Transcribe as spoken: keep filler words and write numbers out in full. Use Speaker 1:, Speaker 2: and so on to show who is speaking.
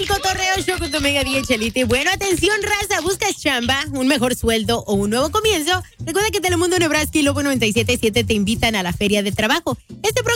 Speaker 1: el Cotorreo Show con tu amiga D H Elite. Bueno, atención, raza, buscas chamba, un mejor sueldo o un nuevo comienzo. Recuerda que Telemundo Nebraska y Lobo noventa y siete punto siete te invitan a la Feria de Trabajo. Este